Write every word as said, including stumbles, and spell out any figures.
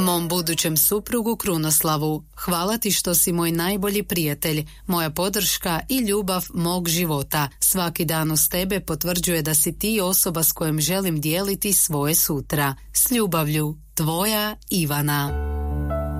Mom budućem suprugu Krunoslavu, hvala ti što si moj najbolji prijatelj, moja podrška i ljubav mog života. Svaki dan uz tebe potvrđuje da si ti osoba s kojom želim dijeliti svoje sutra. S ljubavlju, tvoja Ivana.